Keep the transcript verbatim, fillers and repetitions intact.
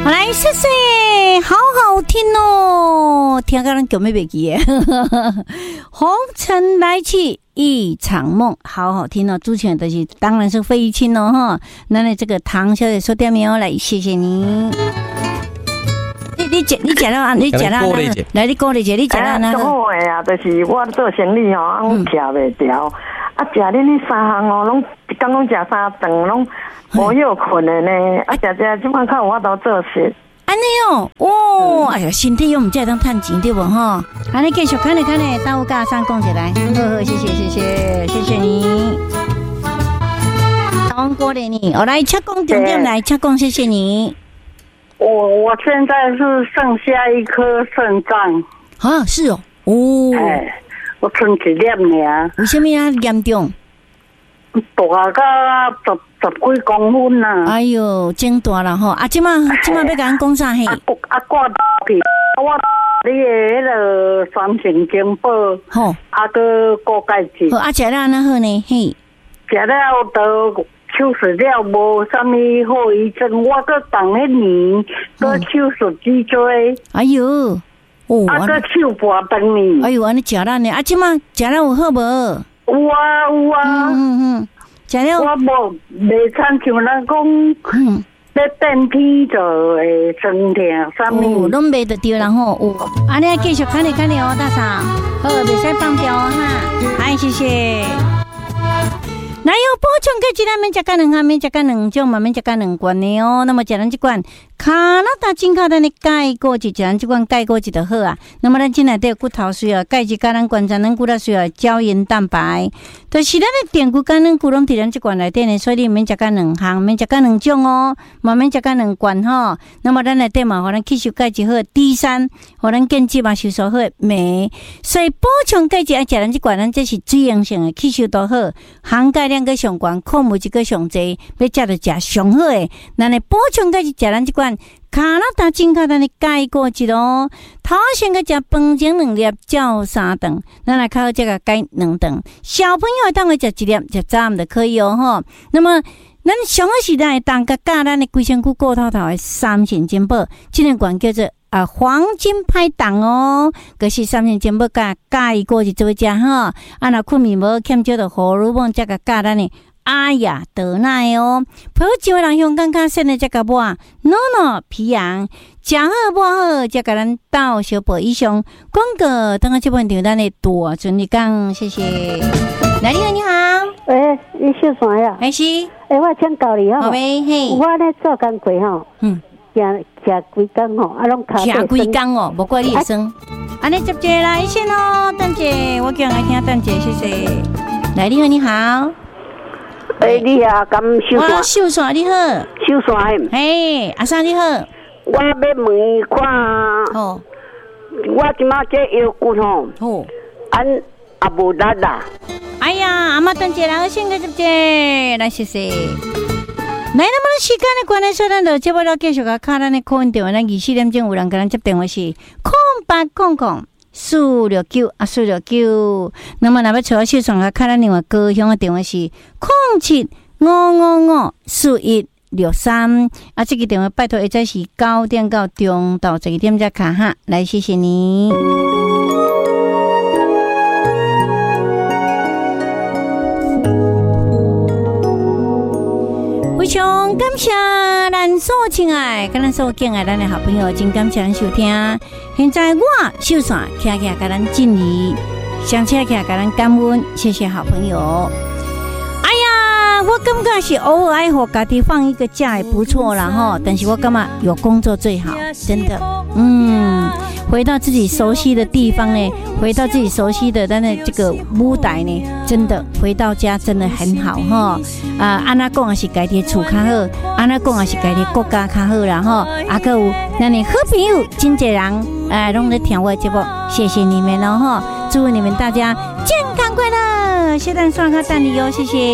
好来，谢谢，好好听哦，听到人叫咩袂记耶？红尘来去一场梦，好好听哦。主持人的是当然是费玉清哦哈。那你这个唐小姐说点没有？来，谢谢你。你你讲你讲到啊，你讲到那个，来你鼓励姐，你讲到那个。 好诶啊，就是我做生意吼，啊，我徛袂掉，啊，食恁迄三项哦，拢一工拢食三顿，拢无休困的呢。啊，食食即摆较有法度做事。 安尼哦，哦，哎呀，身体又唔才当趁钱对无吼？安尼继续看咧看咧，等我甲阿三讲起来。好好，谢谢谢谢谢谢你。我鼓励你，我来切讲重点来切讲，谢谢你。 我我现在是剩下一颗肾脏啊，是哦，哦， 哎，我剩一粒尔。 为什么啊严重？ 大到十十几公分啦！ 哎呦，真大啦吼！啊，即马即马要甲咱讲啥嘿？ 啊啊，挂去，我你的迄个三型金宝，吼，啊个高钙质。 好，啊食了安那好呢？嘿， 食了都手术了，无啥物后遗症。我个当迄年个手术脊椎。 哎呦，哦， 啊个手拔断呢。 哎呦，安尼食了呢？啊，即马食了有好无？ 有啊有啊， 嗯嗯，食了我无袂参像人讲，嗯，咧电梯就会酸痛，啥物拢袂得对，然后有，安尼继续看咧看咧哦，大嫂，好，袂使放掉哦哈，哎，谢谢。那有补充钙质啦，免食到两项，免食到两种嘛，免食到两罐的哦。那么食咱这罐加拿大进口的钙果质，食咱这罐钙果质就好啊。那么咱进来都有骨头需要钙质，甲咱观察咱骨头需要胶原蛋白，就是咱的电骨跟咱骨拢伫咱这罐内底呢，所以你免食到两项，免食到两种哦，嘛免食到两罐吼。那么咱内底嘛，互咱吸收钙质好，D 三，互咱建质嘛吸收好镁，所以补充钙质爱食咱这罐，咱这是水溶性的，吸收都好，含钙量个上悬，矿物质个上济，要食就食上好诶。咱来补充钙质，食咱这罐加拿大进口咱的钙果质哦。头先个食饭前两粒，照三顿，咱来靠这个钙两顿。小朋友当会食一粒，食早暗就可以哦吼。那么咱上好是咱会当个教咱的规身躯骨头头的三型金宝，这个罐叫做啊黄金拍档哦，就是三型金宝加钙果质做食吼。啊，若困眠无欠少的荷尔蒙，才个教咱的阿雅德奶哦。陪几位人香港较深的这个碗，诺诺皮羊，食好无好，才甲咱到小宝以上广告。等下这半场咱的大顺利讲，谢谢。来，你好，你好， 诶，你姓啥呀？ 还是？ 诶，我请教你吼， 好呗，嘿， 我咧做工课吼，嗯，行行几工吼，啊，拢卡行几工哦，无怪你会酸。安尼接者来先哦，等者，我叫人来听等者，谢谢。来，你好，你好。 诶，你啊，敢秀我秀刷你好， 秀刷嘿， 嘿，阿三你好， 我要问伊看， 哦， 我即马这腰骨吼， 哦， 安也无力啦。 哎呀，阿妈等者，来先个接者，来谢谢。来，那么时间的关系，咱就接不了继续个卡咱的空电话，咱二四点钟有人跟咱接电话是空八空空四六九啊四六九。那么若要找我秀爽个卡咱另外高雄的电话是空七五五五四一六三啊，这个电话拜托会在是九点到中到十一点才卡哈。来，谢谢你。非常感谢咱所亲爱，跟咱所敬爱咱的好朋友，真感谢咱收听。现在我秀伞徛徛跟咱敬礼，上车徛跟咱感恩，谢谢好朋友。哎呀，我感觉是偶尔爱和家己放一个假也不错啦吼，但是我感觉有工作最好，真的，嗯，回到自己熟悉的地方呢，回到自己熟悉的咱的这个舞台呢，真的回到家真的很好哈。啊，安那讲也是家己厝较好，安那讲也是家己国家较好啦吼。啊，还有咱的好朋友真侪人，哎，拢在听我的节目，谢谢你们哦吼，祝你们大家健康快乐，谢谢大家收看，等你哟，谢谢。